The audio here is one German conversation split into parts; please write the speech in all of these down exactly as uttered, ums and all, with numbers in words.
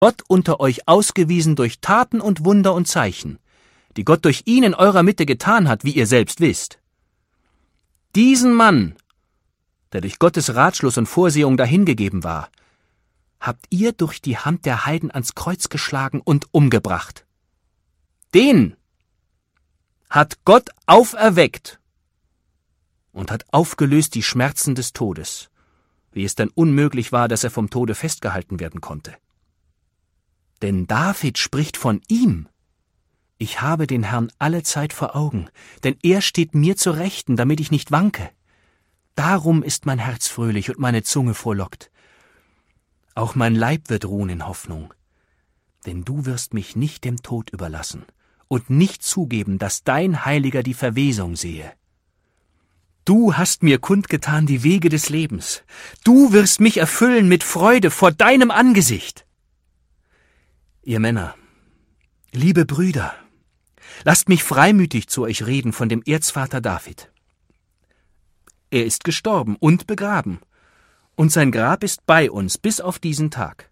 Gott unter euch ausgewiesen durch Taten und Wunder und Zeichen, die Gott durch ihn in eurer Mitte getan hat, wie ihr selbst wisst. Diesen Mann, der durch Gottes Ratschluss und Vorsehung dahingegeben war, habt ihr durch die Hand der Heiden ans Kreuz geschlagen und umgebracht. Den hat Gott auferweckt und hat aufgelöst die Schmerzen des Todes, wie es dann unmöglich war, dass er vom Tode festgehalten werden konnte. Denn David spricht von ihm: Ich habe den Herrn allezeit vor Augen, denn er steht mir zur Rechten, damit ich nicht wanke. Darum ist mein Herz fröhlich und meine Zunge frohlockt. Auch mein Leib wird ruhen in Hoffnung, denn du wirst mich nicht dem Tod überlassen und nicht zugeben, dass dein Heiliger die Verwesung sehe. Du hast mir kundgetan die Wege des Lebens. Du wirst mich erfüllen mit Freude vor deinem Angesicht. Ihr Männer, liebe Brüder, lasst mich freimütig zu euch reden von dem Erzvater David. Er ist gestorben und begraben, und sein Grab ist bei uns bis auf diesen Tag.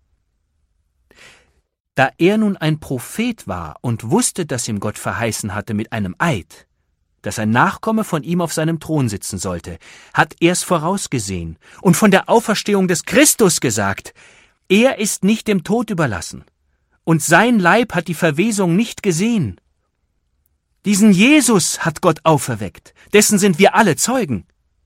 Da er nun ein Prophet war und wusste, dass ihm Gott verheißen hatte mit einem Eid, dass ein Nachkomme von ihm auf seinem Thron sitzen sollte, hat er's vorausgesehen und von der Auferstehung des Christus gesagt: Er ist nicht dem Tod überlassen, und sein Leib hat die Verwesung nicht gesehen. Diesen Jesus hat Gott auferweckt, dessen sind wir alle Zeugen.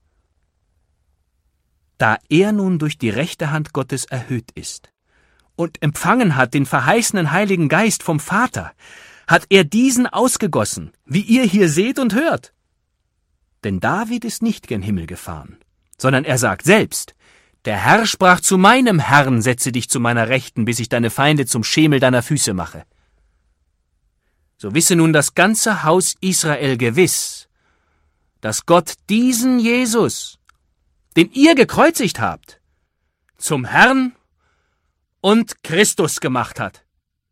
Da er nun durch die rechte Hand Gottes erhöht ist und empfangen hat den verheißenen Heiligen Geist vom Vater, hat er diesen ausgegossen, wie ihr hier seht und hört. Denn David ist nicht gen Himmel gefahren, sondern er sagt selbst: Der Herr sprach zu meinem Herrn, setze dich zu meiner Rechten, bis ich deine Feinde zum Schemel deiner Füße mache. So wisse nun das ganze Haus Israel gewiss, dass Gott diesen Jesus, den ihr gekreuzigt habt, zum Herrn und Christus gemacht hat.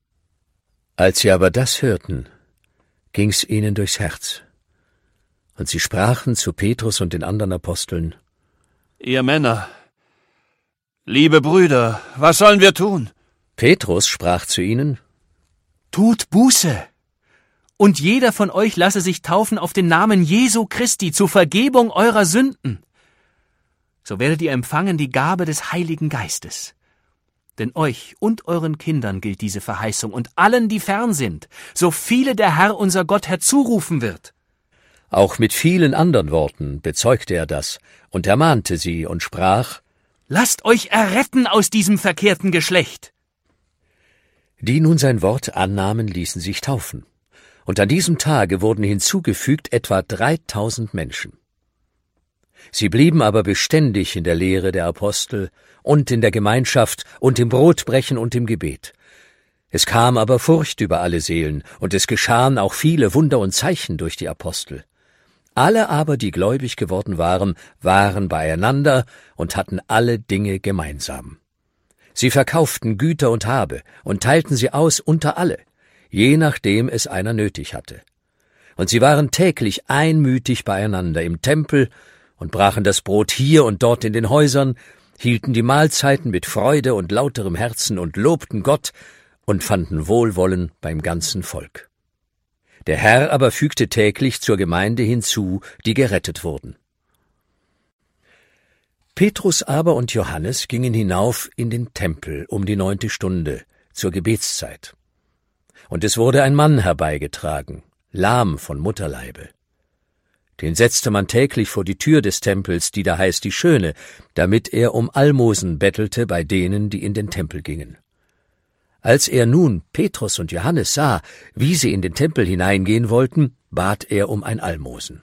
Als sie aber das hörten, ging's ihnen durchs Herz. Und sie sprachen zu Petrus und den anderen Aposteln: Ihr Männer, liebe Brüder, was sollen wir tun? Petrus sprach zu ihnen: Tut Buße, und jeder von euch lasse sich taufen auf den Namen Jesu Christi zur Vergebung eurer Sünden. So werdet ihr empfangen die Gabe des Heiligen Geistes. Denn euch und euren Kindern gilt diese Verheißung und allen, die fern sind, so viele der Herr unser Gott herzurufen wird. Auch mit vielen anderen Worten bezeugte er das und ermahnte sie und sprach: Lasst euch erretten aus diesem verkehrten Geschlecht. Die nun sein Wort annahmen, ließen sich taufen. Und an diesem Tage wurden hinzugefügt etwa dreitausend Menschen. Sie blieben aber beständig in der Lehre der Apostel und in der Gemeinschaft und im Brotbrechen und im Gebet. Es kam aber Furcht über alle Seelen, und es geschahen auch viele Wunder und Zeichen durch die Apostel. Alle aber, die gläubig geworden waren, waren beieinander und hatten alle Dinge gemeinsam. Sie verkauften Güter und Habe und teilten sie aus unter alle, je nachdem es einer nötig hatte. Und sie waren täglich einmütig beieinander im Tempel und brachen das Brot hier und dort in den Häusern, hielten die Mahlzeiten mit Freude und lauterem Herzen und lobten Gott und fanden Wohlwollen beim ganzen Volk. Der Herr aber fügte täglich zur Gemeinde hinzu, die gerettet wurden. Petrus aber und Johannes gingen hinauf in den Tempel um die neunte Stunde, zur Gebetszeit. Und es wurde ein Mann herbeigetragen, lahm von Mutterleibe. Den setzte man täglich vor die Tür des Tempels, die da heißt die Schöne, damit er um Almosen bettelte bei denen, die in den Tempel gingen. Als er nun Petrus und Johannes sah, wie sie in den Tempel hineingehen wollten, bat er um ein Almosen.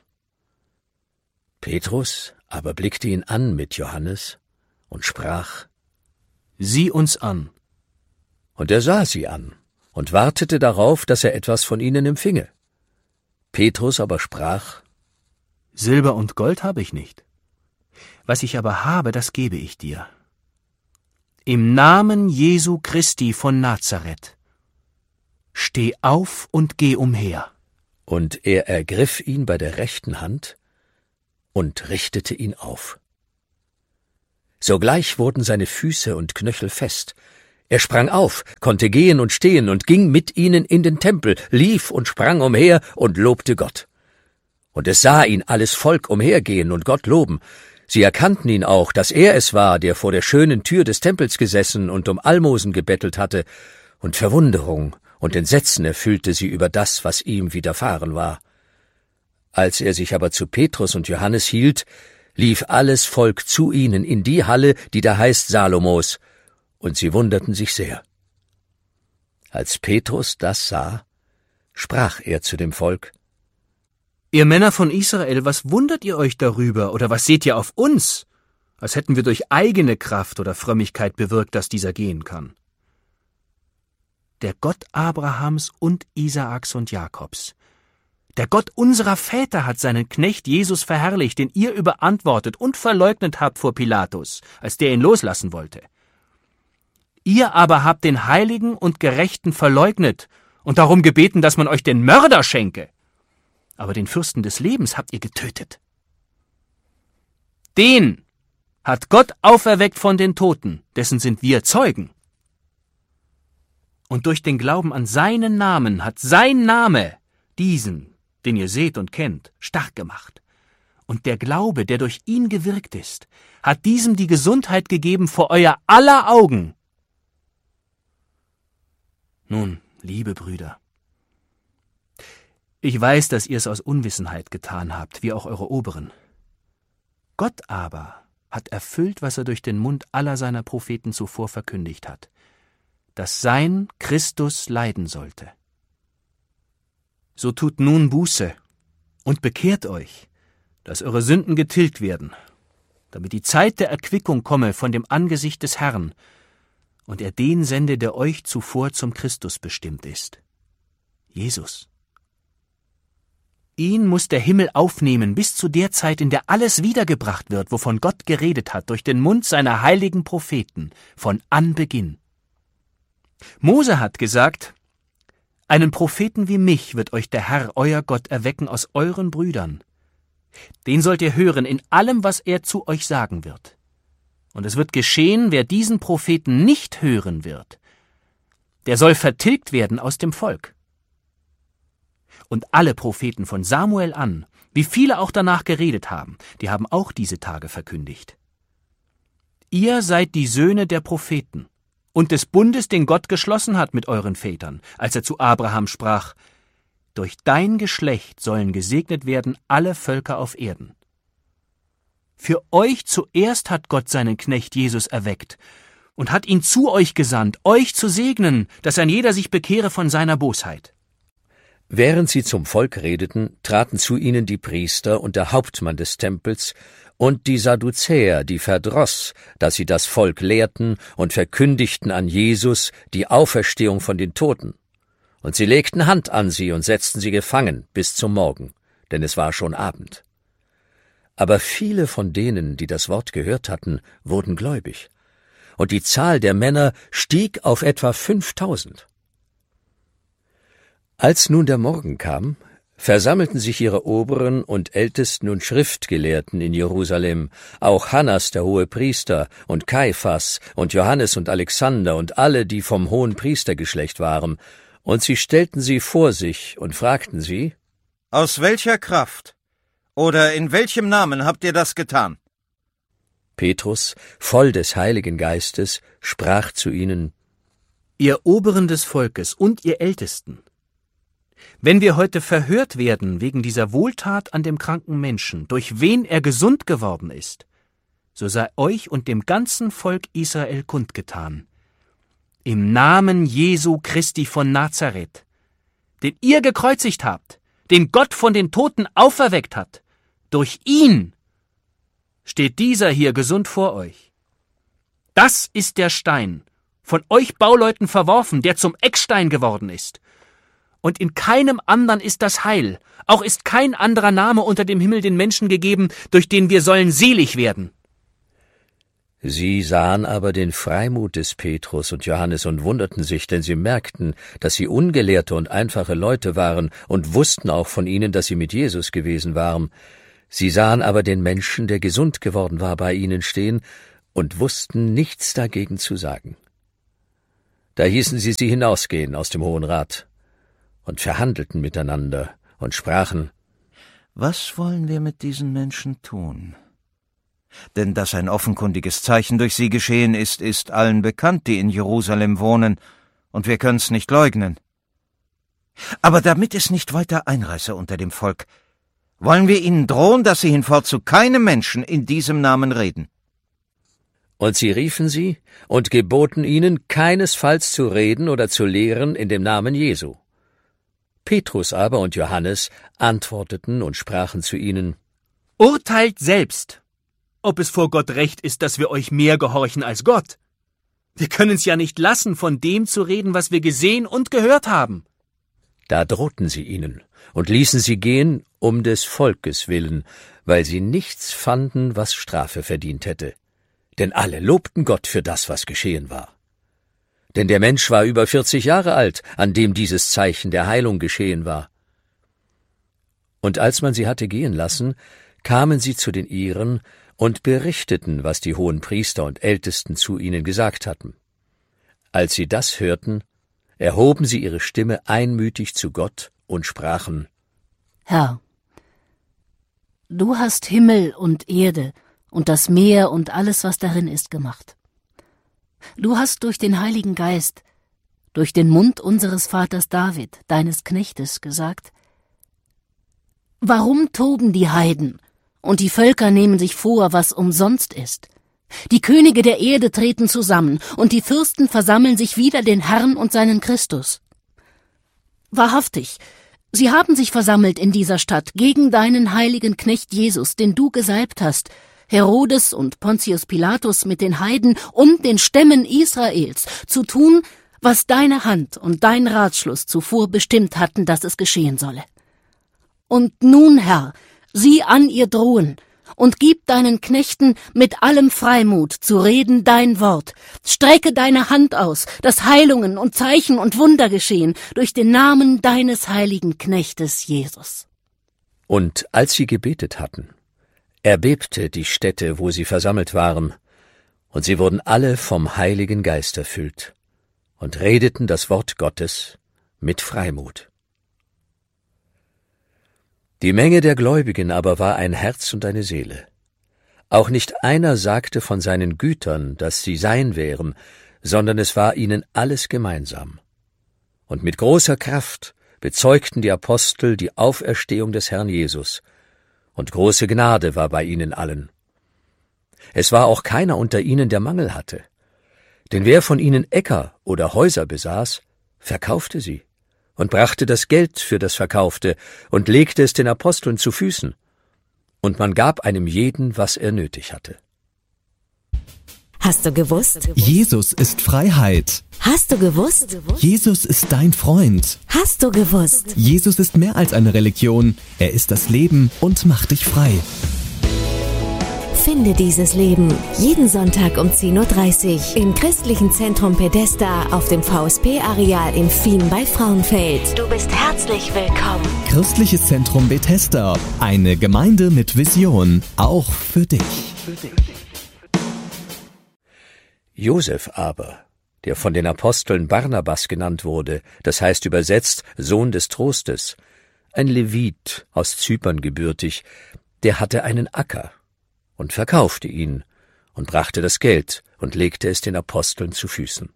Petrus aber blickte ihn an mit Johannes und sprach: Sieh uns an. Und er sah sie an und wartete darauf, dass er etwas von ihnen empfinge. Petrus aber sprach: Silber und Gold habe ich nicht. Was ich aber habe, das gebe ich dir. Im Namen Jesu Christi von Nazareth, steh auf und geh umher. Und er ergriff ihn bei der rechten Hand und richtete ihn auf. Sogleich wurden seine Füße und Knöchel fest, Er sprang auf, konnte gehen und stehen und ging mit ihnen in den Tempel, lief und sprang umher und lobte Gott. Und es sah ihn alles Volk umhergehen und Gott loben. Sie erkannten ihn auch, dass er es war, der vor der schönen Tür des Tempels gesessen und um Almosen gebettelt hatte, und Verwunderung und Entsetzen erfüllte sie über das, was ihm widerfahren war. Als er sich aber zu Petrus und Johannes hielt, lief alles Volk zu ihnen in die Halle, die da heißt Salomos, und sie wunderten sich sehr. Als Petrus das sah, sprach er zu dem Volk: Ihr Männer von Israel, was wundert ihr euch darüber, oder was seht ihr auf uns, als hätten wir durch eigene Kraft oder Frömmigkeit bewirkt, dass dieser gehen kann? Der Gott Abrahams und Isaaks und Jakobs, der Gott unserer Väter hat seinen Knecht Jesus verherrlicht, den ihr überantwortet und verleugnet habt vor Pilatus, als der ihn loslassen wollte. Ihr aber habt den Heiligen und Gerechten verleugnet und darum gebeten, dass man euch den Mörder schenke. Aber den Fürsten des Lebens habt ihr getötet. Den hat Gott auferweckt von den Toten, dessen sind wir Zeugen. Und durch den Glauben an seinen Namen hat sein Name diesen, den ihr seht und kennt, stark gemacht. Und der Glaube, der durch ihn gewirkt ist, hat diesem die Gesundheit gegeben vor euer aller Augen. Nun, liebe Brüder, ich weiß, dass ihr es aus Unwissenheit getan habt, wie auch eure Oberen. Gott aber hat erfüllt, was er durch den Mund aller seiner Propheten zuvor verkündigt hat, dass sein Christus leiden sollte. So tut nun Buße und bekehrt euch, dass eure Sünden getilgt werden, damit die Zeit der Erquickung komme von dem Angesicht des Herrn und er den sende, der euch zuvor zum Christus bestimmt ist, Jesus. Ihn muss der Himmel aufnehmen bis zu der Zeit, in der alles wiedergebracht wird, wovon Gott geredet hat, durch den Mund seiner heiligen Propheten, von Anbeginn. Mose hat gesagt: Einen Propheten wie mich wird euch der Herr, euer Gott, erwecken aus euren Brüdern. Den sollt ihr hören in allem, was er zu euch sagen wird. Und es wird geschehen, wer diesen Propheten nicht hören wird, der soll vertilgt werden aus dem Volk. Und alle Propheten von Samuel an, wie viele auch danach geredet haben, die haben auch diese Tage verkündigt. Ihr seid die Söhne der Propheten und des Bundes, den Gott geschlossen hat mit euren Vätern, als er zu Abraham sprach: Durch dein Geschlecht sollen gesegnet werden alle Völker auf Erden. Für euch zuerst hat Gott seinen Knecht Jesus erweckt und hat ihn zu euch gesandt, euch zu segnen, dass ein jeder sich bekehre von seiner Bosheit. Während sie zum Volk redeten, traten zu ihnen die Priester und der Hauptmann des Tempels und die Sadduzäer, die verdross, dass sie das Volk lehrten und verkündigten an Jesus die Auferstehung von den Toten. Und sie legten Hand an sie und setzten sie gefangen bis zum Morgen, denn es war schon Abend. Aber viele von denen, die das Wort gehört hatten, wurden gläubig, und die Zahl der Männer stieg auf etwa fünftausend. Als nun der Morgen kam, versammelten sich ihre Oberen und Ältesten und Schriftgelehrten in Jerusalem, auch Hannas der Hohepriester und Kaiphas und Johannes und Alexander und alle, die vom hohen Priestergeschlecht waren, und sie stellten sie vor sich und fragten sie: Aus welcher Kraft oder in welchem Namen habt ihr das getan? Petrus, voll des Heiligen Geistes, sprach zu ihnen: Ihr Oberen des Volkes und ihr Ältesten, wenn wir heute verhört werden wegen dieser Wohltat an dem kranken Menschen, durch wen er gesund geworden ist, so sei euch und dem ganzen Volk Israel kundgetan: Im Namen Jesu Christi von Nazareth, den ihr gekreuzigt habt, den Gott von den Toten auferweckt hat, durch ihn steht dieser hier gesund vor euch. Das ist der Stein, von euch Bauleuten verworfen, der zum Eckstein geworden ist. Und in keinem anderen ist das Heil, auch ist kein anderer Name unter dem Himmel den Menschen gegeben, durch den wir sollen selig werden. Sie sahen aber den Freimut des Petrus und Johannes und wunderten sich, denn sie merkten, dass sie ungelehrte und einfache Leute waren und wussten auch von ihnen, dass sie mit Jesus gewesen waren. Sie sahen aber den Menschen, der gesund geworden war, bei ihnen stehen und wussten nichts dagegen zu sagen. Da hießen sie sie hinausgehen aus dem Hohen Rat und verhandelten miteinander und sprachen: Was wollen wir mit diesen Menschen tun? Denn dass ein offenkundiges Zeichen durch sie geschehen ist, ist allen bekannt, die in Jerusalem wohnen, und wir können's nicht leugnen. Aber damit es nicht weiter einreiße unter dem Volk, wollen wir ihnen drohen, dass sie hinfort zu keinem Menschen in diesem Namen reden. Und sie riefen sie und geboten ihnen, keinesfalls zu reden oder zu lehren in dem Namen Jesu. Petrus aber und Johannes antworteten und sprachen zu ihnen: Urteilt selbst, ob es vor Gott recht ist, dass wir euch mehr gehorchen als Gott. Wir können's ja nicht lassen, von dem zu reden, was wir gesehen und gehört haben. Da drohten sie ihnen und ließen sie gehen um des Volkes willen, weil sie nichts fanden, was Strafe verdient hätte. Denn alle lobten Gott für das, was geschehen war. Denn der Mensch war über vierzig Jahre alt, an dem dieses Zeichen der Heilung geschehen war. Und als man sie hatte gehen lassen, kamen sie zu den ihren und berichteten, was die hohen Priester und Ältesten zu ihnen gesagt hatten. Als sie das hörten, erhoben sie ihre Stimme einmütig zu Gott und sprachen: Herr, du hast Himmel und Erde und das Meer und alles, was darin ist, gemacht. Du hast durch den Heiligen Geist, durch den Mund unseres Vaters David, deines Knechtes, gesagt: Warum toben die Heiden, und die Völker nehmen sich vor, was umsonst ist? Die Könige der Erde treten zusammen, und die Fürsten versammeln sich wider den Herrn und seinen Christus. Wahrhaftig, sie haben sich versammelt in dieser Stadt gegen deinen heiligen Knecht Jesus, den du gesalbt hast, Herodes und Pontius Pilatus mit den Heiden und den Stämmen Israels, zu tun, was deine Hand und dein Ratschluss zuvor bestimmt hatten, dass es geschehen solle. Und nun, Herr, sieh an ihr drohen, und gib deinen Knechten mit allem Freimut zu reden dein Wort. Strecke deine Hand aus, dass Heilungen und Zeichen und Wunder geschehen durch den Namen deines heiligen Knechtes Jesus. Und als sie gebetet hatten, erbebte die Stätte, wo sie versammelt waren, und sie wurden alle vom Heiligen Geist erfüllt und redeten das Wort Gottes mit Freimut. Die Menge der Gläubigen aber war ein Herz und eine Seele. Auch nicht einer sagte von seinen Gütern, dass sie sein wären, sondern es war ihnen alles gemeinsam. Und mit großer Kraft bezeugten die Apostel die Auferstehung des Herrn Jesus, und große Gnade war bei ihnen allen. Es war auch keiner unter ihnen, der Mangel hatte. Denn wer von ihnen Äcker oder Häuser besaß, verkaufte sie und brachte das Geld für das Verkaufte und legte es den Aposteln zu Füßen. Und man gab einem jeden, was er nötig hatte. Hast du gewusst? Jesus ist Freiheit. Hast du gewusst? Jesus ist dein Freund. Hast du gewusst? Jesus ist mehr als eine Religion. Er ist das Leben und macht dich frei. Finde dieses Leben jeden Sonntag um zehn Uhr dreißig im Christlichen Zentrum Pedesta auf dem V S P-Areal in Fien bei Frauenfeld. Du bist herzlich willkommen. Christliches Zentrum Bethesda, eine Gemeinde mit Vision, auch für dich. Josef aber, der von den Aposteln Barnabas genannt wurde, das heißt übersetzt Sohn des Trostes, ein Levit aus Zypern gebürtig, der hatte einen Acker und verkaufte ihn und brachte das Geld und legte es den Aposteln zu Füßen.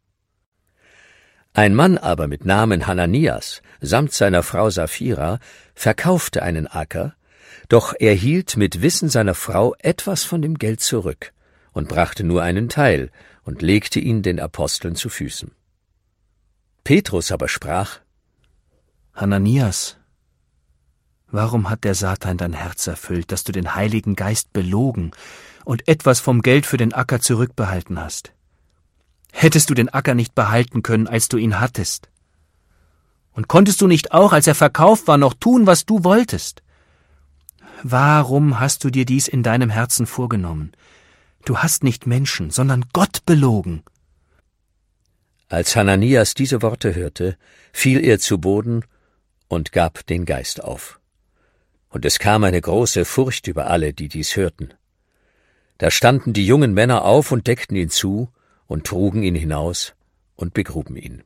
Ein Mann aber mit Namen Hananias samt seiner Frau Sapphira verkaufte einen Acker, doch er hielt mit Wissen seiner Frau etwas von dem Geld zurück und brachte nur einen Teil und legte ihn den Aposteln zu Füßen. Petrus aber sprach: Hananias, warum hat der Satan dein Herz erfüllt, dass du den Heiligen Geist belogen und etwas vom Geld für den Acker zurückbehalten hast? Hättest du den Acker nicht behalten können, als du ihn hattest? Und konntest du nicht auch, als er verkauft war, noch tun, was du wolltest? Warum hast du dir dies in deinem Herzen vorgenommen? Du hast nicht Menschen, sondern Gott belogen. Als Hananias diese Worte hörte, fiel er zu Boden und gab den Geist auf. Und es kam eine große Furcht über alle, die dies hörten. Da standen die jungen Männer auf und deckten ihn zu und trugen ihn hinaus und begruben ihn.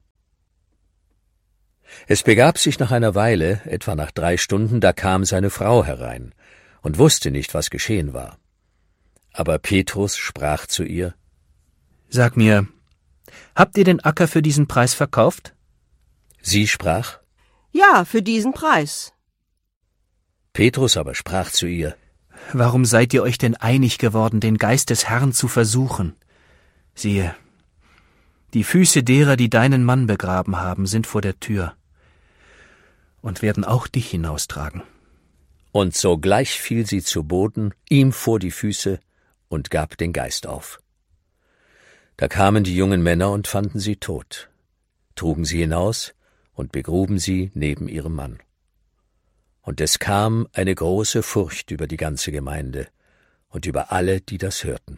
Es begab sich nach einer Weile, etwa nach drei Stunden, da kam seine Frau herein und wusste nicht, was geschehen war. Aber Petrus sprach zu ihr: »Sag mir, habt ihr den Acker für diesen Preis verkauft?« Sie sprach: »Ja, für diesen Preis.« Petrus aber sprach zu ihr: »Warum seid ihr euch denn einig geworden, den Geist des Herrn zu versuchen? Siehe, die Füße derer, die deinen Mann begraben haben, sind vor der Tür und werden auch dich hinaustragen.« Und sogleich fiel sie zu Boden, ihm vor die Füße, und gab den Geist auf. Da kamen die jungen Männer und fanden sie tot, trugen sie hinaus und begruben sie neben ihrem Mann. Und es kam eine große Furcht über die ganze Gemeinde und über alle, die das hörten.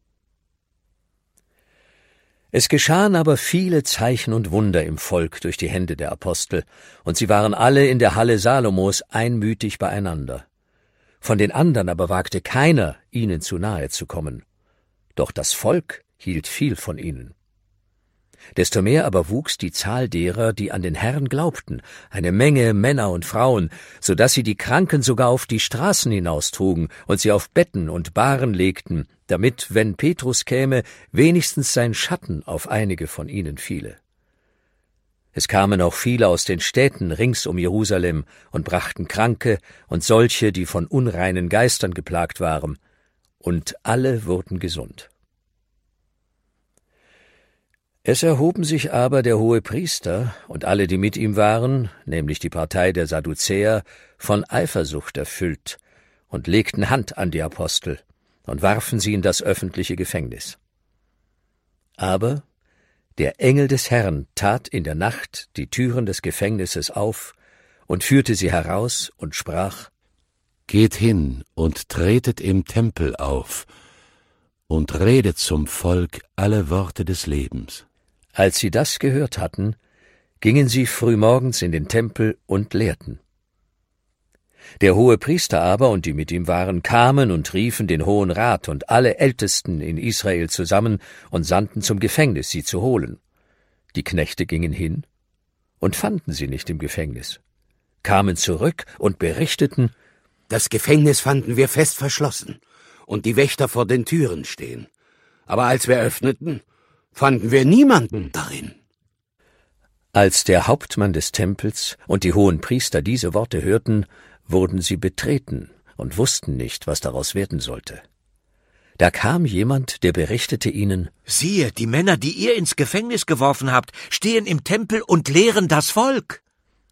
Es geschahen aber viele Zeichen und Wunder im Volk durch die Hände der Apostel, und sie waren alle in der Halle Salomos einmütig beieinander. Von den anderen aber wagte keiner, ihnen zu nahe zu kommen. Doch das Volk hielt viel von ihnen. Desto mehr aber wuchs die Zahl derer, die an den Herrn glaubten, eine Menge Männer und Frauen, so dass sie die Kranken sogar auf die Straßen hinaustrugen und sie auf Betten und Bahren legten, damit, wenn Petrus käme, wenigstens sein Schatten auf einige von ihnen fiele. Es kamen auch viele aus den Städten rings um Jerusalem und brachten Kranke und solche, die von unreinen Geistern geplagt waren, und alle wurden gesund. Es erhoben sich aber der Hohepriester und alle, die mit ihm waren, nämlich die Partei der Sadduzäer, von Eifersucht erfüllt und legten Hand an die Apostel und warfen sie in das öffentliche Gefängnis. Aber der Engel des Herrn tat in der Nacht die Türen des Gefängnisses auf und führte sie heraus und sprach: »Geht hin und tretet im Tempel auf und redet zum Volk alle Worte des Lebens.« Als sie das gehört hatten, gingen sie frühmorgens in den Tempel und lehrten. Der Hohepriester aber und die mit ihm waren, kamen und riefen den Hohen Rat und alle Ältesten in Israel zusammen und sandten zum Gefängnis, sie zu holen. Die Knechte gingen hin und fanden sie nicht im Gefängnis, kamen zurück und berichteten: »Das Gefängnis fanden wir fest verschlossen und die Wächter vor den Türen stehen. Aber als wir öffneten, fanden wir niemanden darin.« Als der Hauptmann des Tempels und die hohen Priester diese Worte hörten, wurden sie betreten und wussten nicht, was daraus werden sollte. Da kam jemand, der berichtete ihnen: »Siehe, die Männer, die ihr ins Gefängnis geworfen habt, stehen im Tempel und lehren das Volk.«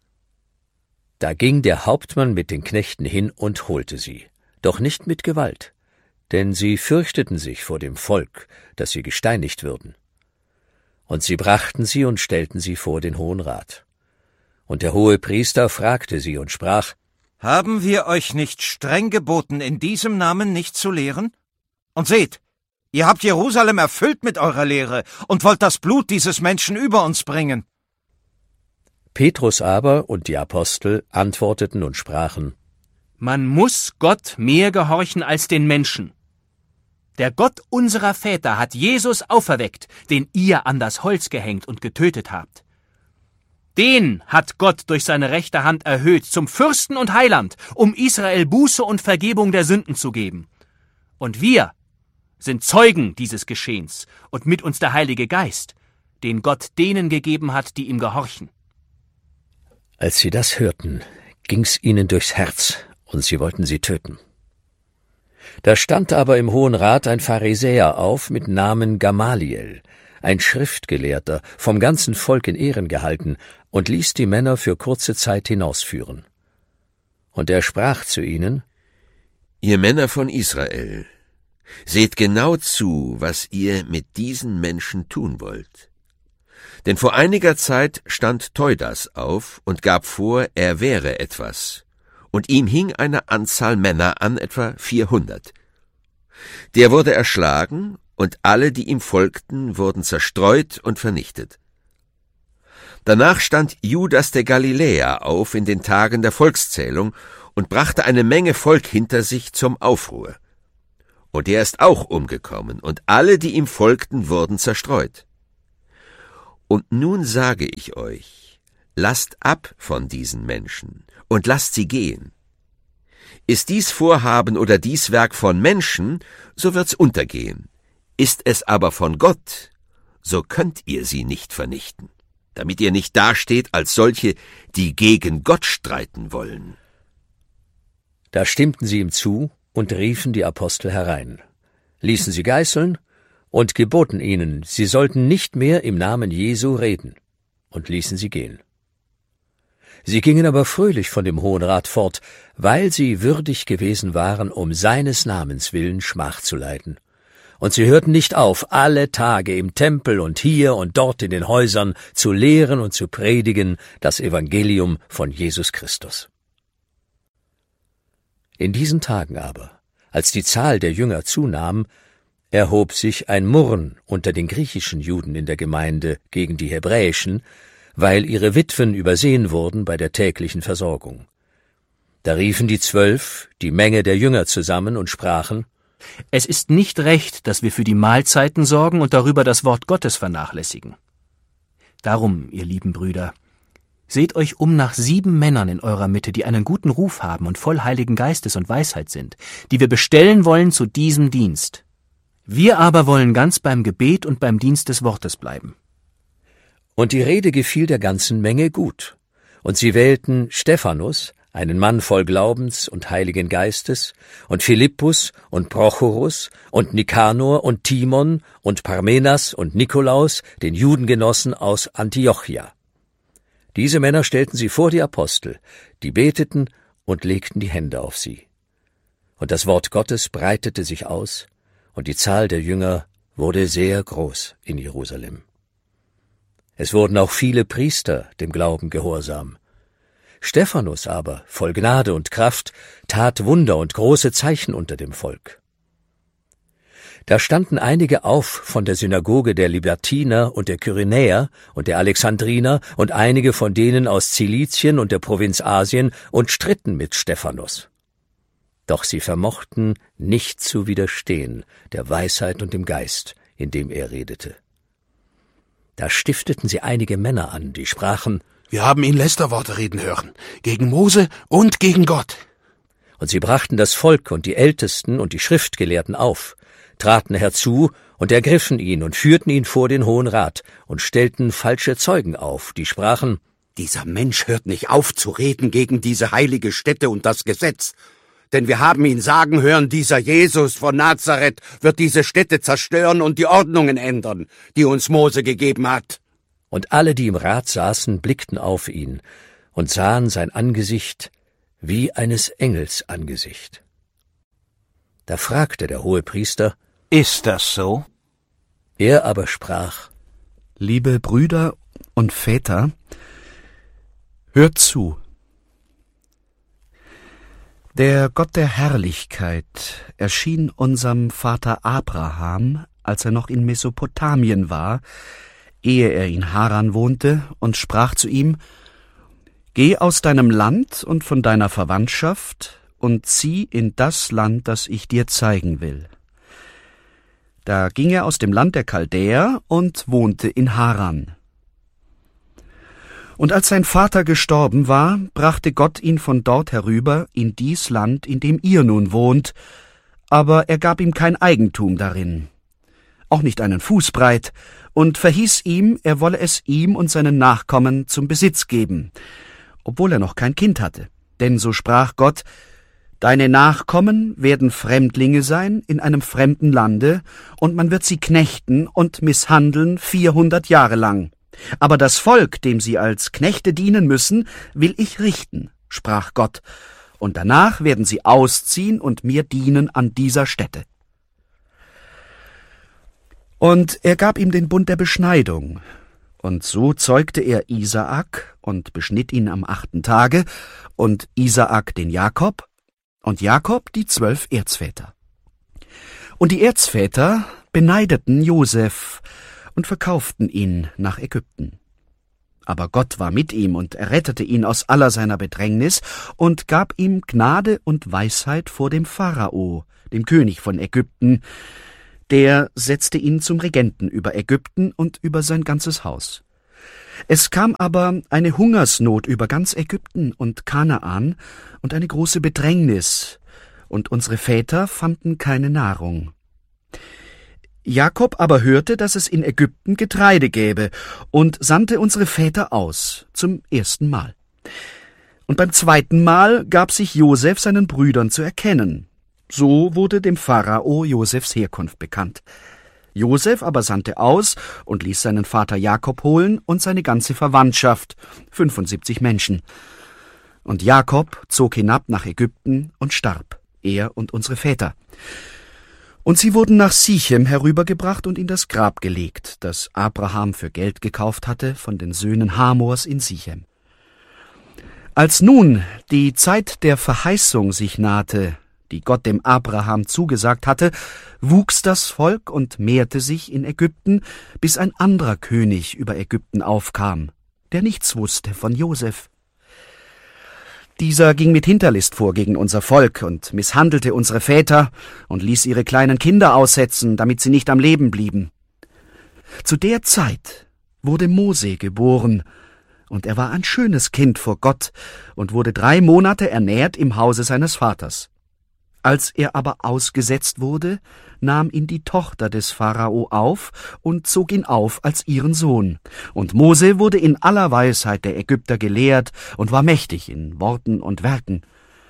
Da ging der Hauptmann mit den Knechten hin und holte sie, doch nicht mit Gewalt, denn sie fürchteten sich vor dem Volk, dass sie gesteinigt würden. Und sie brachten sie und stellten sie vor den Hohen Rat. Und der Hohepriester fragte sie und sprach: »Haben wir euch nicht streng geboten, in diesem Namen nicht zu lehren? Und seht, ihr habt Jerusalem erfüllt mit eurer Lehre und wollt das Blut dieses Menschen über uns bringen.« Petrus aber und die Apostel antworteten und sprachen: Man muss Gott mehr gehorchen als den Menschen. Der Gott unserer Väter hat Jesus auferweckt, den ihr an das Holz gehängt und getötet habt. Den hat Gott durch seine rechte Hand erhöht zum Fürsten und Heiland, um Israel Buße und Vergebung der Sünden zu geben. Und wir sind Zeugen dieses Geschehens und mit uns der Heilige Geist, den Gott denen gegeben hat, die ihm gehorchen.« Als sie das hörten, ging's ihnen durchs Herz, und sie wollten sie töten. Da stand aber im Hohen Rat ein Pharisäer auf mit Namen Gamaliel, ein Schriftgelehrter, vom ganzen Volk in Ehren gehalten, und ließ die Männer für kurze Zeit hinausführen. Und er sprach zu ihnen: »Ihr Männer von Israel, seht genau zu, was ihr mit diesen Menschen tun wollt. Denn vor einiger Zeit stand Theudas auf und gab vor, er wäre etwas, und ihm hing eine Anzahl Männer an, etwa vierhundert. Der wurde erschlagen, und alle, die ihm folgten, wurden zerstreut und vernichtet. Danach stand Judas der Galiläer auf in den Tagen der Volkszählung und brachte eine Menge Volk hinter sich zum Aufruhr. Und er ist auch umgekommen, und alle, die ihm folgten, wurden zerstreut. Und nun sage ich euch, lasst ab von diesen Menschen und lasst sie gehen. Ist dies Vorhaben oder dies Werk von Menschen, so wird's untergehen. Ist es aber von Gott, so könnt ihr sie nicht vernichten, damit ihr nicht dasteht als solche, die gegen Gott streiten wollen. Da stimmten sie ihm zu und riefen die Apostel herein, ließen sie geißeln und geboten ihnen, sie sollten nicht mehr im Namen Jesu reden, und ließen sie gehen. Sie gingen aber fröhlich von dem Hohen Rat fort, weil sie würdig gewesen waren, um seines Namens willen Schmach zu leiden. Und sie hörten nicht auf, alle Tage im Tempel und hier und dort in den Häusern zu lehren und zu predigen das Evangelium von Jesus Christus. In diesen Tagen aber, als die Zahl der Jünger zunahm, erhob sich ein Murren unter den griechischen Juden in der Gemeinde gegen die hebräischen, weil ihre Witwen übersehen wurden bei der täglichen Versorgung. Da riefen die Zwölf die Menge der Jünger zusammen und sprachen: Es ist nicht recht, dass wir für die Mahlzeiten sorgen und darüber das Wort Gottes vernachlässigen. Darum, ihr lieben Brüder, seht euch um nach sieben Männern in eurer Mitte, die einen guten Ruf haben und voll Heiligen Geistes und Weisheit sind, die wir bestellen wollen zu diesem Dienst. Wir aber wollen ganz beim Gebet und beim Dienst des Wortes bleiben. Und die Rede gefiel der ganzen Menge gut. Und sie wählten Stephanus, einen Mann voll Glaubens und Heiligen Geistes, und Philippus und Prochorus und Nikanor und Timon und Parmenas und Nikolaus, den Judengenossen aus Antiochia. Diese Männer stellten sie vor die Apostel, die beteten und legten die Hände auf sie. Und das Wort Gottes breitete sich aus, und die Zahl der Jünger wurde sehr groß in Jerusalem. Es wurden auch viele Priester dem Glauben gehorsam. Stephanus aber, voll Gnade und Kraft, tat Wunder und große Zeichen unter dem Volk. Da standen einige auf von der Synagoge der Libertiner und der Kyrenäer und der Alexandriner und einige von denen aus Zilizien und der Provinz Asien und stritten mit Stephanus. Doch sie vermochten nicht zu widerstehen der Weisheit und dem Geist, in dem er redete. Da stifteten sie einige Männer an, die sprachen: Wir haben ihn Lästerworte reden hören, gegen Mose und gegen Gott. Und sie brachten das Volk und die Ältesten und die Schriftgelehrten auf, traten herzu und ergriffen ihn und führten ihn vor den Hohen Rat und stellten falsche Zeugen auf, die sprachen: Dieser Mensch hört nicht auf zu reden gegen diese heilige Stätte und das Gesetz. Denn wir haben ihn sagen hören, dieser Jesus von Nazareth wird diese Stätte zerstören und die Ordnungen ändern, die uns Mose gegeben hat. Und alle, die im Rat saßen, blickten auf ihn und sahen sein Angesicht wie eines Engels Angesicht. Da fragte der Hohepriester: Ist das so? Er aber sprach: Liebe Brüder und Väter, hört zu. Der Gott der Herrlichkeit erschien unserem Vater Abraham, als er noch in Mesopotamien war, ehe er in Haran wohnte, und sprach zu ihm: Geh aus deinem Land und von deiner Verwandtschaft und zieh in das Land, das ich dir zeigen will. Da ging er aus dem Land der Chaldäer und wohnte in Haran. Und als sein Vater gestorben war, brachte Gott ihn von dort herüber in dies Land, in dem ihr nun wohnt, aber er gab ihm kein Eigentum darin, auch nicht einen Fußbreit, und verhieß ihm, er wolle es ihm und seinen Nachkommen zum Besitz geben, obwohl er noch kein Kind hatte. Denn so sprach Gott: Deine Nachkommen werden Fremdlinge sein in einem fremden Lande, und man wird sie knechten und misshandeln vierhundert Jahre lang. Aber das Volk, dem sie als Knechte dienen müssen, will ich richten, sprach Gott, und danach werden sie ausziehen und mir dienen an dieser Stätte. Und er gab ihm den Bund der Beschneidung, und so zeugte er Isaak und beschnitt ihn am achten Tage, und Isaak den Jakob, und Jakob die zwölf Erzväter. Und die Erzväter beneideten Josef und verkauften ihn nach Ägypten. Aber Gott war mit ihm und errettete ihn aus aller seiner Bedrängnis und gab ihm Gnade und Weisheit vor dem Pharao, dem König von Ägypten. Der setzte ihn zum Regenten über Ägypten und über sein ganzes Haus. Es kam aber eine Hungersnot über ganz Ägypten und Kanaan und eine große Bedrängnis, und unsere Väter fanden keine Nahrung. Jakob aber hörte, dass es in Ägypten Getreide gäbe, und sandte unsere Väter aus, zum ersten Mal. Und beim zweiten Mal gab sich Josef seinen Brüdern zu erkennen. So wurde dem Pharao Josefs Herkunft bekannt. Josef aber sandte aus und ließ seinen Vater Jakob holen und seine ganze Verwandtschaft, fünfundsiebzig Menschen. Und Jakob zog hinab nach Ägypten und starb, er und unsere Väter. Und sie wurden nach Sichem herübergebracht und in das Grab gelegt, das Abraham für Geld gekauft hatte von den Söhnen Hamors in Sichem. Als nun die Zeit der Verheißung sich nahte, die Gott dem Abraham zugesagt hatte, wuchs das Volk und mehrte sich in Ägypten, bis ein anderer König über Ägypten aufkam, der nichts wusste von Josef. Dieser ging mit Hinterlist vor gegen unser Volk und misshandelte unsere Väter und ließ ihre kleinen Kinder aussetzen, damit sie nicht am Leben blieben. Zu der Zeit wurde Mose geboren, und er war ein schönes Kind vor Gott und wurde drei Monate ernährt im Hause seines Vaters. Als er aber ausgesetzt wurde, nahm ihn die Tochter des Pharao auf und zog ihn auf als ihren Sohn. Und Mose wurde in aller Weisheit der Ägypter gelehrt und war mächtig in Worten und Werken.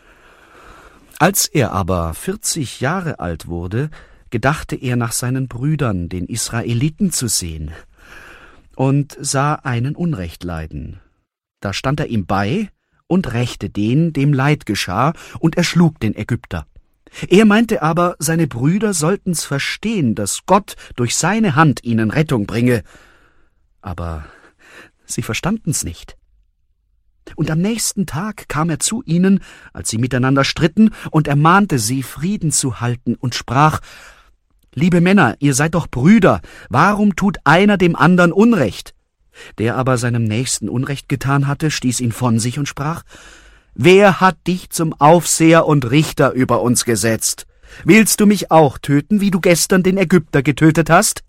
Als er aber vierzig Jahre alt wurde, gedachte er nach seinen Brüdern, den Israeliten, zu sehen, und sah einen Unrecht leiden. Da stand er ihm bei und rächte den, dem Leid geschah, und erschlug den Ägypter. Er meinte aber, seine Brüder sollten's verstehen, dass Gott durch seine Hand ihnen Rettung bringe. Aber sie verstanden's nicht. Und am nächsten Tag kam er zu ihnen, als sie miteinander stritten, und ermahnte sie, Frieden zu halten, und sprach: »Liebe Männer, ihr seid doch Brüder, warum tut einer dem anderen Unrecht?« Der aber seinem Nächsten Unrecht getan hatte, stieß ihn von sich und sprach: »Wer hat dich zum Aufseher und Richter über uns gesetzt? Willst du mich auch töten, wie du gestern den Ägypter getötet hast?«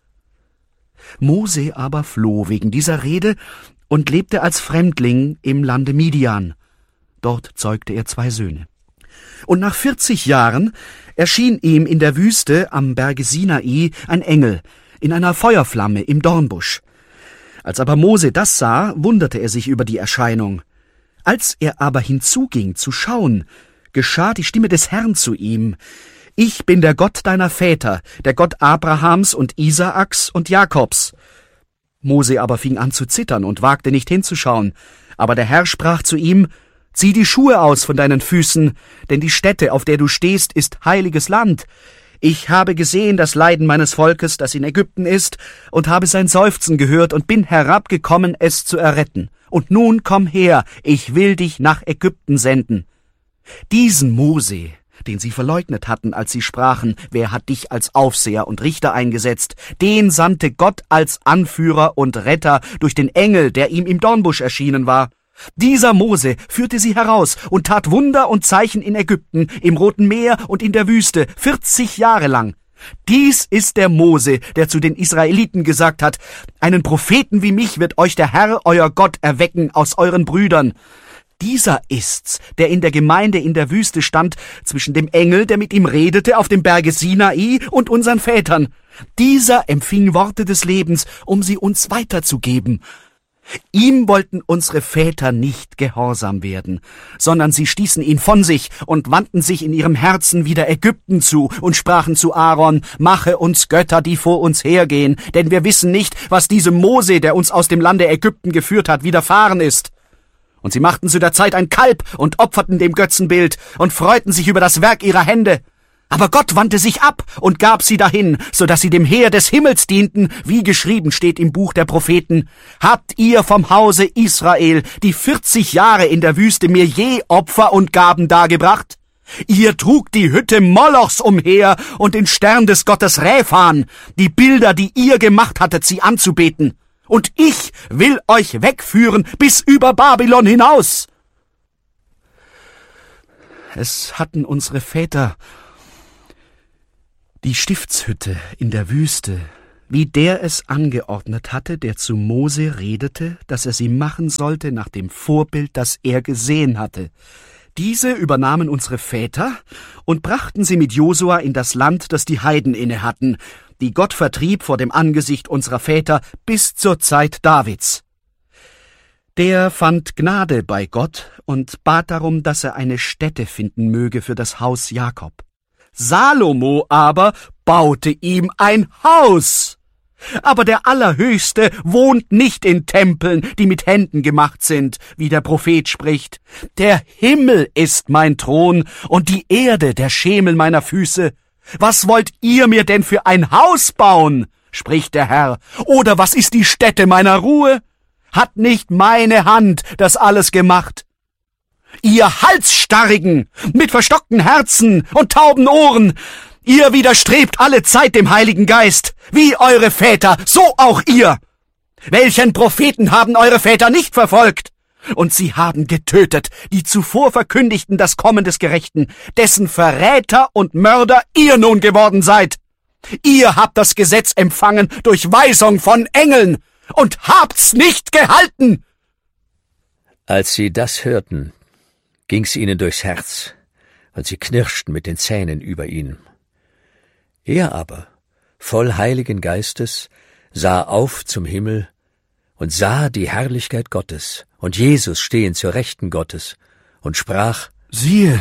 Mose aber floh wegen dieser Rede und lebte als Fremdling im Lande Midian. Dort zeugte er zwei Söhne. Und nach vierzig Jahren erschien ihm in der Wüste am Berge Sinai ein Engel in einer Feuerflamme im Dornbusch. Als aber Mose das sah, wunderte er sich über die Erscheinung. Als er aber hinzuging zu schauen, geschah die Stimme des Herrn zu ihm: »Ich bin der Gott deiner Väter, der Gott Abrahams und Isaaks und Jakobs.« Mose aber fing an zu zittern und wagte nicht hinzuschauen. Aber der Herr sprach zu ihm: »Zieh die Schuhe aus von deinen Füßen, denn die Stätte, auf der du stehst, ist heiliges Land. Ich habe gesehen das Leiden meines Volkes, das in Ägypten ist, und habe sein Seufzen gehört und bin herabgekommen, es zu erretten. Und nun komm her, ich will dich nach Ägypten senden.« Diesen Mose, den sie verleugnet hatten, als sie sprachen: »Wer hat dich als Aufseher und Richter eingesetzt?« den sandte Gott als Anführer und Retter durch den Engel, der ihm im Dornbusch erschienen war. Dieser Mose führte sie heraus und tat Wunder und Zeichen in Ägypten, im Roten Meer und in der Wüste, vierzig Jahre lang. Dies ist der Mose, der zu den Israeliten gesagt hat: »Einen Propheten wie mich wird euch der Herr, euer Gott, erwecken aus euren Brüdern.« Dieser ist's, der in der Gemeinde in der Wüste stand, zwischen dem Engel, der mit ihm redete, auf dem Berge Sinai, und unseren Vätern. Dieser empfing Worte des Lebens, um sie uns weiterzugeben. Ihm wollten unsere Väter nicht gehorsam werden, sondern sie stießen ihn von sich und wandten sich in ihrem Herzen wieder Ägypten zu und sprachen zu Aaron: »Mache uns Götter, die vor uns hergehen, denn wir wissen nicht, was diesem Mose, der uns aus dem Lande Ägypten geführt hat, widerfahren ist.« Und sie machten zu der Zeit ein Kalb und opferten dem Götzenbild und freuten sich über das Werk ihrer Hände. Aber Gott wandte sich ab und gab sie dahin, so dass sie dem Heer des Himmels dienten, wie geschrieben steht im Buch der Propheten: »Habt ihr vom Hause Israel, die vierzig Jahre in der Wüste, mir je Opfer und Gaben dargebracht? Ihr trugt die Hütte Molochs umher und den Stern des Gottes Rephan, die Bilder, die ihr gemacht hattet, sie anzubeten. Und ich will euch wegführen bis über Babylon hinaus.« Es hatten unsere Väter die Stiftshütte in der Wüste wie der es angeordnet hatte, der zu Mose redete, dass er sie machen sollte nach dem Vorbild, das er gesehen hatte. Diese übernahmen unsere Väter und brachten sie mit Josua in das Land, das die Heiden inne hatten, die Gott vertrieb vor dem Angesicht unserer Väter bis zur Zeit Davids. Der fand Gnade bei Gott und bat darum, dass er eine Stätte finden möge für das Haus Jakob. Salomo aber baute ihm ein Haus. Aber der Allerhöchste wohnt nicht in Tempeln, die mit Händen gemacht sind, wie der Prophet spricht. Der Himmel ist mein Thron und die Erde der Schemel meiner Füße. Was wollt ihr mir denn für ein Haus bauen, spricht der Herr, oder was ist die Stätte meiner Ruhe? Hat nicht meine Hand das alles gemacht? Ihr Halsstarrigen, mit verstockten Herzen und tauben Ohren, ihr widerstrebt alle Zeit dem Heiligen Geist, wie eure Väter, so auch ihr. Welchen Propheten haben eure Väter nicht verfolgt? Und sie haben getötet, die zuvor verkündigten das Kommen des Gerechten, dessen Verräter und Mörder ihr nun geworden seid. Ihr habt das Gesetz empfangen durch Weisung von Engeln und habt's nicht gehalten. Als sie das hörten, ging's ihnen durchs Herz, und sie knirschten mit den Zähnen über ihn. Er aber, voll Heiligen Geistes, sah auf zum Himmel und sah die Herrlichkeit Gottes und Jesus stehen zur Rechten Gottes und sprach: Siehe,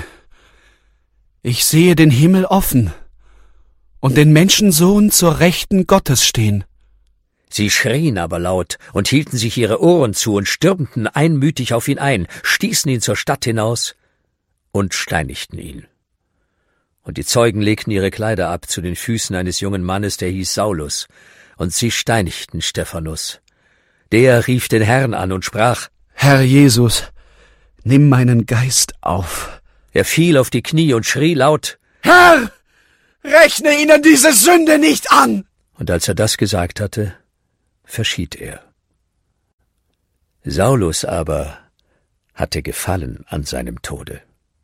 ich sehe den Himmel offen und den Menschensohn zur Rechten Gottes stehen. Sie schrien aber laut und hielten sich ihre Ohren zu und stürmten einmütig auf ihn ein, stießen ihn zur Stadt hinaus und steinigten ihn. Und die Zeugen legten ihre Kleider ab zu den Füßen eines jungen Mannes, der hieß Saulus, und sie steinigten Stephanus. Der rief den Herrn an und sprach: Herr Jesus, nimm meinen Geist auf. Er fiel auf die Knie und schrie laut: Herr, rechne ihnen diese Sünde nicht an! Und als er das gesagt hatte, verschied er. Saulus aber hatte Gefallen an seinem Tode.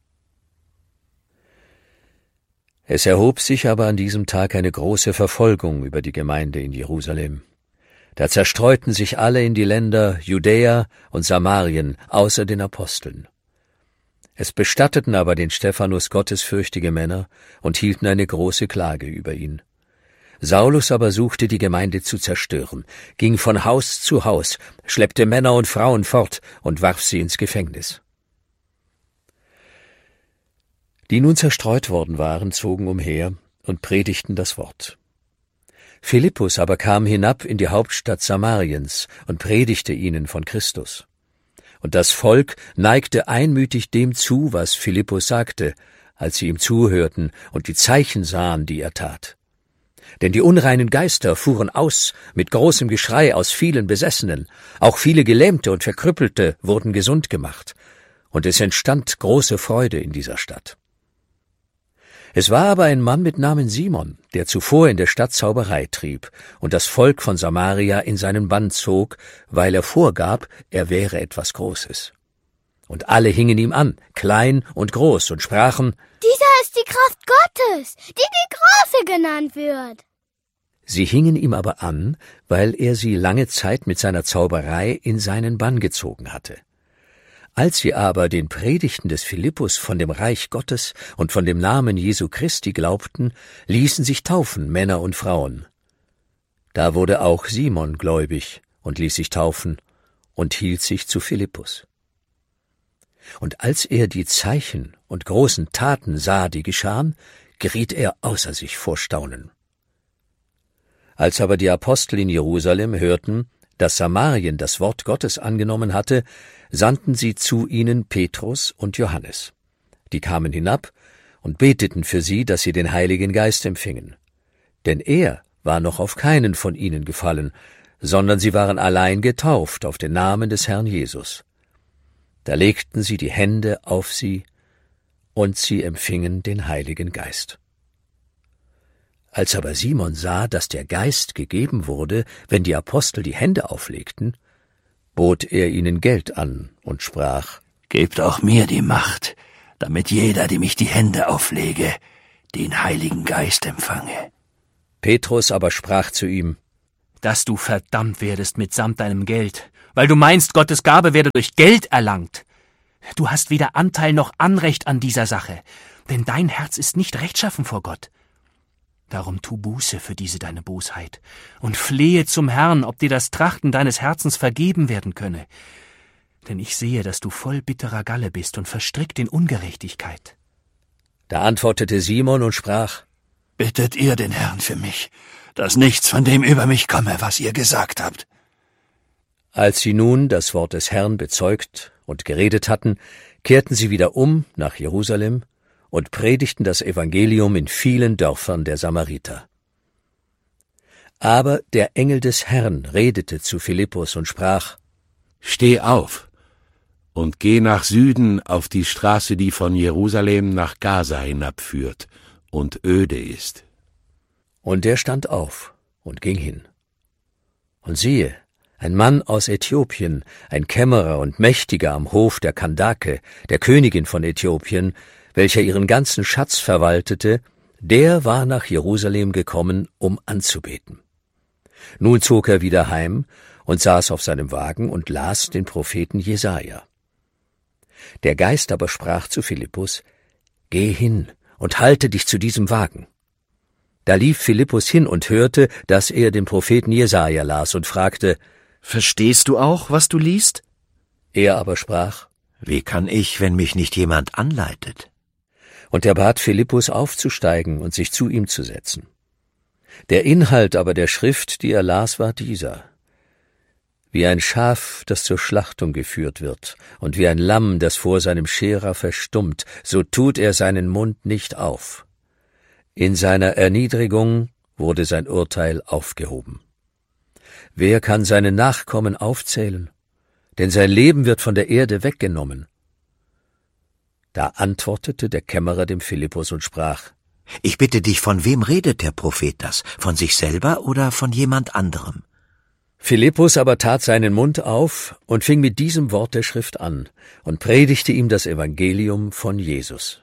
Es erhob sich aber an diesem Tag eine große Verfolgung über die Gemeinde in Jerusalem. Da zerstreuten sich alle in die Länder Judäa und Samarien, außer den Aposteln. Es bestatteten aber den Stephanus gottesfürchtige Männer und hielten eine große Klage über ihn. Saulus aber suchte, die Gemeinde zu zerstören, ging von Haus zu Haus, schleppte Männer und Frauen fort und warf sie ins Gefängnis. Die nun zerstreut worden waren, zogen umher und predigten das Wort. Philippus aber kam hinab in die Hauptstadt Samariens und predigte ihnen von Christus. Und das Volk neigte einmütig dem zu, was Philippus sagte, als sie ihm zuhörten und die Zeichen sahen, die er tat. Denn die unreinen Geister fuhren aus mit großem Geschrei aus vielen Besessenen, auch viele Gelähmte und Verkrüppelte wurden gesund gemacht, und es entstand große Freude in dieser Stadt. Es war aber ein Mann mit Namen Simon, der zuvor in der Stadt Zauberei trieb und das Volk von Samaria in seinen Bann zog, weil er vorgab, er wäre etwas Großes. Und alle hingen ihm an, klein und groß, und sprachen: Dieser ist die Kraft Gottes, die die Große genannt wird. Sie hingen ihm aber an, weil er sie lange Zeit mit seiner Zauberei in seinen Bann gezogen hatte. Als sie aber den Predigten des Philippus von dem Reich Gottes und von dem Namen Jesu Christi glaubten, ließen sich taufen Männer und Frauen. Da wurde auch Simon gläubig und ließ sich taufen und hielt sich zu Philippus. Und als er die Zeichen und großen Taten sah, die geschahen, geriet er außer sich vor Staunen. Als aber die Apostel in Jerusalem hörten, dass Samarien das Wort Gottes angenommen hatte, sandten sie zu ihnen Petrus und Johannes. Die kamen hinab und beteten für sie, dass sie den Heiligen Geist empfingen. Denn er war noch auf keinen von ihnen gefallen, sondern sie waren allein getauft auf den Namen des Herrn Jesus. Da legten sie die Hände auf sie, und sie empfingen den Heiligen Geist. Als aber Simon sah, dass der Geist gegeben wurde, wenn die Apostel die Hände auflegten, bot er ihnen Geld an und sprach: Gebt auch mir die Macht, damit jeder, dem ich die Hände auflege, den Heiligen Geist empfange. Petrus aber sprach zu ihm: dass du verdammt werdest mitsamt deinem Geld, weil du meinst, Gottes Gabe werde durch Geld erlangt. Du hast weder Anteil noch Anrecht an dieser Sache, denn dein Herz ist nicht rechtschaffen vor Gott. Darum tu Buße für diese deine Bosheit und flehe zum Herrn, ob dir das Trachten deines Herzens vergeben werden könne. Denn ich sehe, dass du voll bitterer Galle bist und verstrickt in Ungerechtigkeit. Da antwortete Simon und sprach: Bittet ihr den Herrn für mich, dass nichts von dem über mich komme, was ihr gesagt habt. Als sie nun das Wort des Herrn bezeugt und geredet hatten, kehrten sie wieder um nach Jerusalem und predigten das Evangelium in vielen Dörfern der Samariter. Aber der Engel des Herrn redete zu Philippus und sprach: Steh auf und geh nach Süden auf die Straße, die von Jerusalem nach Gaza hinabführt und öde ist. Und er stand auf und ging hin. Und siehe, ein Mann aus Äthiopien, ein Kämmerer und Mächtiger am Hof der Kandake, der Königin von Äthiopien, welcher ihren ganzen Schatz verwaltete, der war nach Jerusalem gekommen, um anzubeten. Nun zog er wieder heim und saß auf seinem Wagen und las den Propheten Jesaja. Der Geist aber sprach zu Philippus: Geh hin und halte dich zu diesem Wagen. Da lief Philippus hin und hörte, dass er den Propheten Jesaja las und fragte: Verstehst du auch, was du liest? Er aber sprach: Wie kann ich, wenn mich nicht jemand anleitet? Und er bat Philippus aufzusteigen und sich zu ihm zu setzen. Der Inhalt aber der Schrift, die er las, war dieser: Wie ein Schaf, das zur Schlachtung geführt wird, und wie ein Lamm, das vor seinem Scherer verstummt, so tut er seinen Mund nicht auf. In seiner Erniedrigung wurde sein Urteil aufgehoben. Wer kann seine Nachkommen aufzählen? Denn sein Leben wird von der Erde weggenommen. Da antwortete der Kämmerer dem Philippus und sprach: Ich bitte dich, von wem redet der Prophet das? Von sich selber oder von jemand anderem? Philippus aber tat seinen Mund auf und fing mit diesem Wort der Schrift an und predigte ihm das Evangelium von Jesus.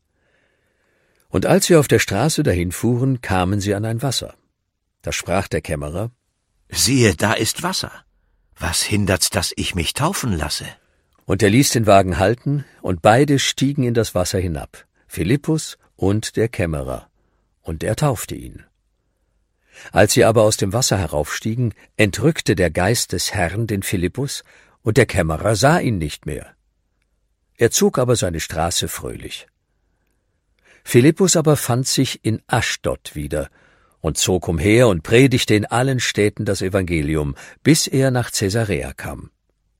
Und als sie auf der Straße dahin fuhren, kamen sie an ein Wasser. Da sprach der Kämmerer: Siehe, da ist Wasser. Was hindert's, dass ich mich taufen lasse? Und er ließ den Wagen halten, und beide stiegen in das Wasser hinab, Philippus und der Kämmerer, und er taufte ihn. Als sie aber aus dem Wasser heraufstiegen, entrückte der Geist des Herrn den Philippus, und der Kämmerer sah ihn nicht mehr. Er zog aber seine Straße fröhlich. Philippus aber fand sich in Aschdod wieder und zog umher und predigte in allen Städten das Evangelium, bis er nach Caesarea kam.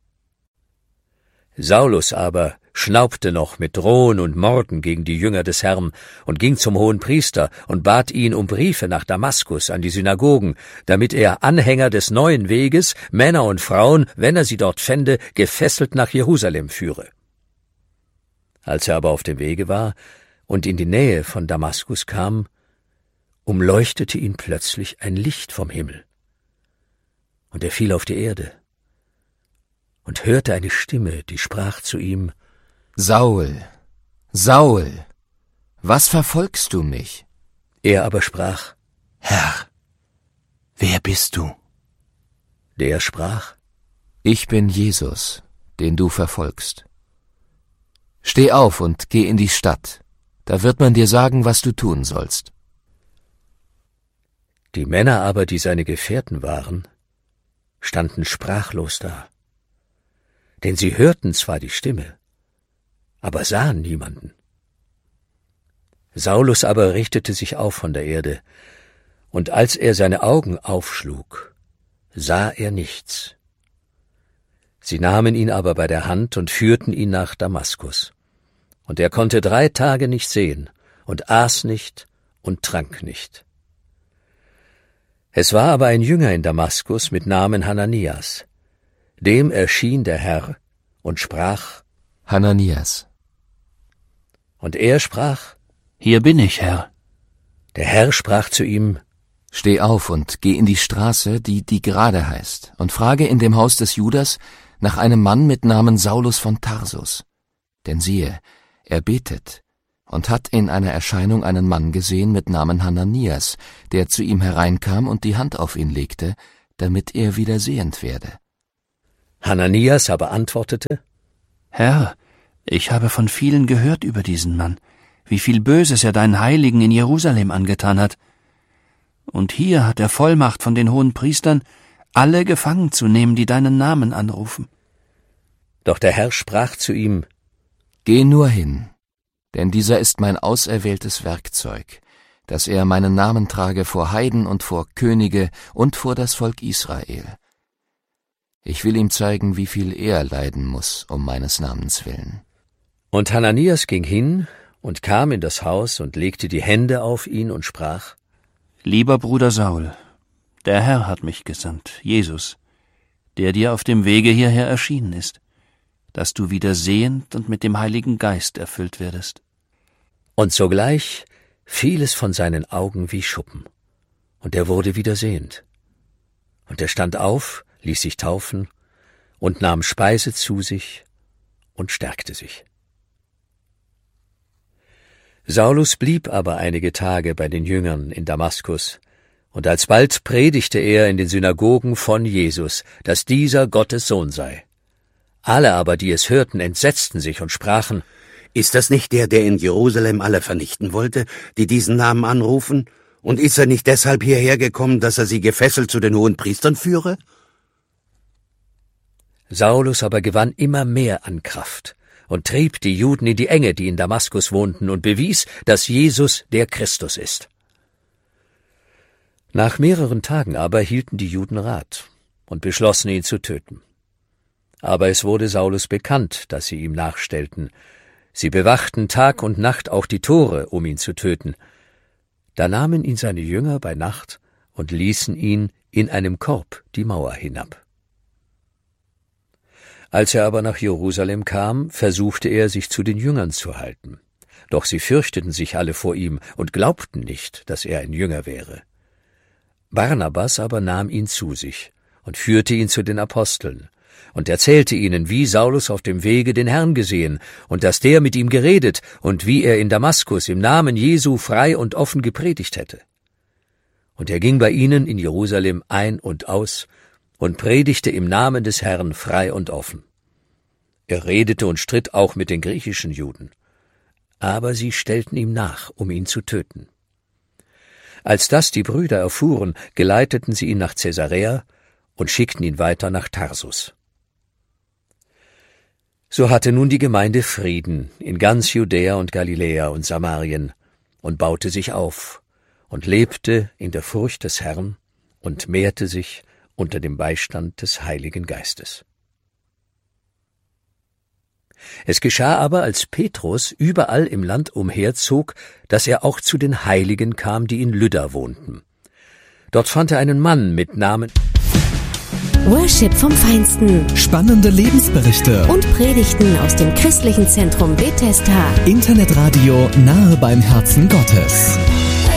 Saulus aber schnaubte noch mit Drohen und Morden gegen die Jünger des Herrn und ging zum Hohenpriester und bat ihn um Briefe nach Damaskus an die Synagogen, damit er Anhänger des neuen Weges, Männer und Frauen, wenn er sie dort fände, gefesselt nach Jerusalem führe. Als er aber auf dem Wege war und in die Nähe von Damaskus kam, umleuchtete ihn plötzlich ein Licht vom Himmel. Und er fiel auf die Erde und hörte eine Stimme, die sprach zu ihm: Saul, Saul, was verfolgst du mich? Er aber sprach: Herr, wer bist du? Der sprach: Ich bin Jesus, den du verfolgst. Steh auf und geh in die Stadt, da wird man dir sagen, was du tun sollst. Die Männer aber, die seine Gefährten waren, standen sprachlos da. Denn sie hörten zwar die Stimme, aber sahen niemanden. Saulus aber richtete sich auf von der Erde, und als er seine Augen aufschlug, sah er nichts. Sie nahmen ihn aber bei der Hand und führten ihn nach Damaskus. Und er konnte drei Tage nicht sehen und aß nicht und trank nicht. Es war aber ein Jünger in Damaskus mit Namen Hananias. Dem erschien der Herr und sprach: Hananias. Und er sprach: Hier bin ich, Herr. Der Herr sprach zu ihm: Steh auf und geh in die Straße, die die Gerade heißt, und frage in dem Haus des Judas nach einem Mann mit Namen Saulus von Tarsus. Denn siehe, er betet und hat in einer Erscheinung einen Mann gesehen mit Namen Hananias, der zu ihm hereinkam und die Hand auf ihn legte, damit er wieder sehend werde. Hananias aber antwortete: Herr, ich habe von vielen gehört über diesen Mann, wie viel Böses er deinen Heiligen in Jerusalem angetan hat. Und hier hat er Vollmacht von den hohen Priestern, alle gefangen zu nehmen, die deinen Namen anrufen. Doch der Herr sprach zu ihm: Geh nur hin, denn dieser ist mein auserwähltes Werkzeug, dass er meinen Namen trage vor Heiden und vor Könige und vor das Volk Israel. Ich will ihm zeigen, wie viel er leiden muss, um meines Namens willen. Und Hananias ging hin und kam in das Haus und legte die Hände auf ihn und sprach: Lieber Bruder Saul, der Herr hat mich gesandt, Jesus, der dir auf dem Wege hierher erschienen ist, dass du wieder sehend und mit dem Heiligen Geist erfüllt werdest. Und sogleich fiel es von seinen Augen wie Schuppen, und er wurde wieder sehend. Und er stand auf, ließ sich taufen und nahm Speise zu sich und stärkte sich. Saulus blieb aber einige Tage bei den Jüngern in Damaskus, und alsbald predigte er in den Synagogen von Jesus, dass dieser Gottes Sohn sei. Alle aber, die es hörten, entsetzten sich und sprachen: Ist das nicht der, der in Jerusalem alle vernichten wollte, die diesen Namen anrufen? Und ist er nicht deshalb hierher gekommen, dass er sie gefesselt zu den hohen Priestern führe? Saulus aber gewann immer mehr an Kraft und trieb die Juden in die Enge, die in Damaskus wohnten, und bewies, dass Jesus der Christus ist. Nach mehreren Tagen aber hielten die Juden Rat und beschlossen, ihn zu töten. Aber es wurde Saulus bekannt, dass sie ihm nachstellten. Sie bewachten Tag und Nacht auch die Tore, um ihn zu töten. Da nahmen ihn seine Jünger bei Nacht und ließen ihn in einem Korb die Mauer hinab. Als er aber nach Jerusalem kam, versuchte er, sich zu den Jüngern zu halten. Doch sie fürchteten sich alle vor ihm und glaubten nicht, dass er ein Jünger wäre. Barnabas aber nahm ihn zu sich und führte ihn zu den Aposteln und erzählte ihnen, wie Saulus auf dem Wege den Herrn gesehen und dass der mit ihm geredet und wie er in Damaskus im Namen Jesu frei und offen gepredigt hätte. Und er ging bei ihnen in Jerusalem ein und aus und predigte im Namen des Herrn frei und offen. Er redete und stritt auch mit den griechischen Juden, aber sie stellten ihm nach, um ihn zu töten. Als das die Brüder erfuhren, geleiteten sie ihn nach Caesarea und schickten ihn weiter nach Tarsus. So hatte nun die Gemeinde Frieden in ganz Judäa und Galiläa und Samarien und baute sich auf und lebte in der Furcht des Herrn und mehrte sich unter dem Beistand des Heiligen Geistes. Es geschah aber, als Petrus überall im Land umherzog, dass er auch zu den Heiligen kam, die in Lydda wohnten. Dort fand er einen Mann mit Namen Worship vom Feinsten. Spannende Lebensberichte Und Predigten aus dem christlichen Zentrum Bethesda. Internetradio nahe beim Herzen Gottes.